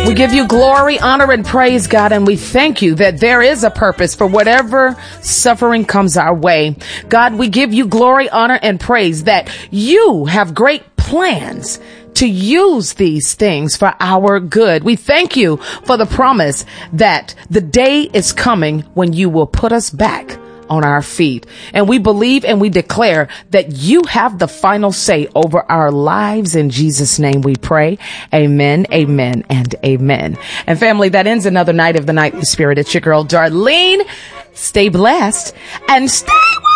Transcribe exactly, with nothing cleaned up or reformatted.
We give you glory, honor, and praise, God, and we thank you that there is a purpose for whatever suffering comes our way. God, we give you glory, honor, and praise that you have great plans to use these things for our good. We thank you for the promise that the day is coming when you will put us back on our feet. And we believe and we declare that you have the final say over our lives. In Jesus' name we pray. Amen, amen, and amen. And family, that ends another night of the Nightly Spirit. It's your girl, Darlene. Stay blessed and stay